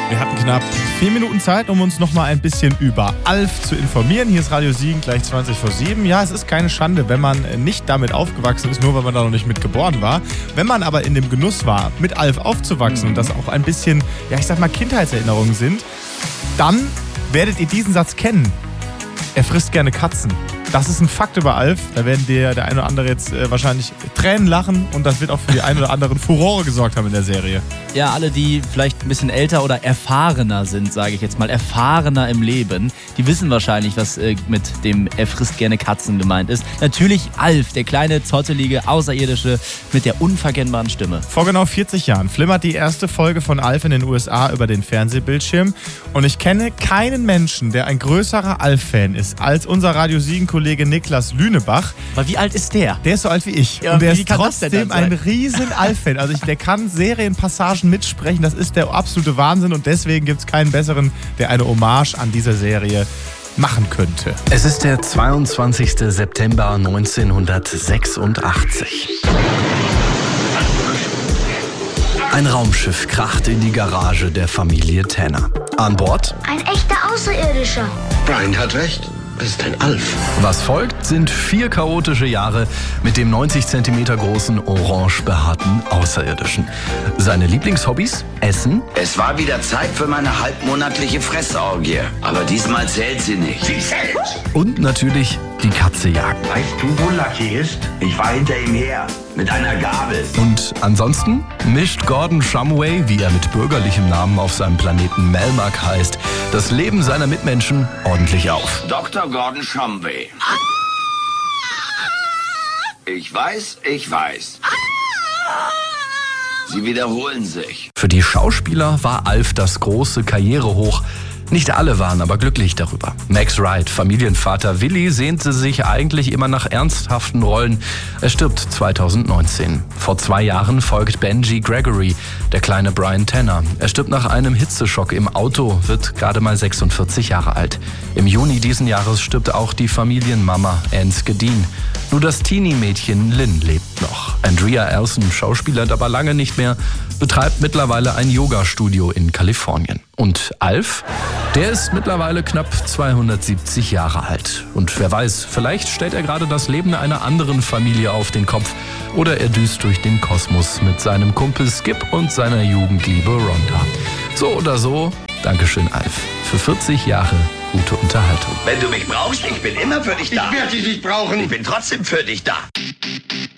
Wir hatten knapp 4 Minuten Zeit, um uns noch mal ein bisschen über Alf zu informieren. Hier ist Radio Siegen, gleich 20:07. Ja, es ist keine Schande, wenn man nicht damit aufgewachsen ist, nur weil man da noch nicht mit geboren war. Wenn man aber in dem Genuss war, mit Alf aufzuwachsen und das auch ein bisschen, ja, ich sag mal, Kindheitserinnerungen sind, dann werdet ihr diesen Satz kennen. Er frisst gerne Katzen. Das ist ein Fakt über Alf. Da werden der eine oder andere jetzt wahrscheinlich Tränen lachen und das wird auch für die ein oder anderen Furore gesorgt haben in der Serie. Ja, alle, die vielleicht ein bisschen älter oder erfahrener sind, sage ich jetzt mal, erfahrener im Leben, die wissen wahrscheinlich, was mit dem Er frisst gerne Katzen gemeint ist. Natürlich Alf, der kleine, zottelige, Außerirdische mit der unverkennbaren Stimme. Vor genau 40 Jahren flimmert die erste Folge von Alf in den USA über den Fernsehbildschirm und ich kenne keinen Menschen, der ein größerer Alf-Fan ist als unser Radio Siegen-Kollege Niklas Lünebach. Aber wie alt ist der? Der ist so alt wie ich. Ja, und der wie ist kann das denn trotzdem dann sein? ein riesen Alf-Fan. Also der kann Serienpassagen mitsprechen. Das ist der absolute Wahnsinn. Und deswegen gibt es keinen besseren, der eine Hommage an dieser Serie machen könnte. Es ist der 22. September 1986. Ein Raumschiff kracht in die Garage der Familie Tanner. An Bord? Ein echter Außerirdischer. Brian hat recht. Es ist ein Alf. Was folgt, sind 4 chaotische Jahre mit dem 90 cm großen, orange behaarten Außerirdischen. Seine Lieblingshobbys? Essen, Es war wieder Zeit für meine halbmonatliche Fressorgie. Aber diesmal zählt sie nicht. Sie zählt. und natürlich die Katze jagen. Weißt du, wo Lucky ist? Ich war hinter ihm her. Mit einer Gabel. Und ansonsten mischt Gordon Shumway, wie er mit bürgerlichem Namen auf seinem Planeten Melmac heißt, das Leben seiner Mitmenschen ordentlich auf. Dr. Gordon Shumway. Ich weiß. Sie wiederholen sich. Für die Schauspieler war Alf das große Karrierehoch. Nicht alle waren aber glücklich darüber. Max Wright, Familienvater Willi, sehnte sich eigentlich immer nach ernsthaften Rollen. Er stirbt 2019. Vor 2 Jahren folgt Benji Gregory, der kleine Brian Tanner. Er stirbt nach einem Hitzeschock im Auto, wird gerade mal 46 Jahre alt. Im Juni diesen Jahres stirbt auch die Familienmama Anske Dean. Nur das Teenie-Mädchen Lynn lebt noch. Andrea Elson schauspielert aber lange nicht mehr, betreibt mittlerweile ein Yoga-Studio in Kalifornien. Und Alf? Der ist mittlerweile knapp 270 Jahre alt. Und wer weiß, vielleicht stellt er gerade das Leben einer anderen Familie auf den Kopf. Oder er düst durch den Kosmos mit seinem Kumpel Skip und seiner Jugendliebe Rhonda. So oder so, Dankeschön Alf. Für 40 Jahre gute Unterhaltung. Wenn du mich brauchst, ich bin immer für dich da. Ich werde dich nicht brauchen. Ich bin trotzdem für dich da.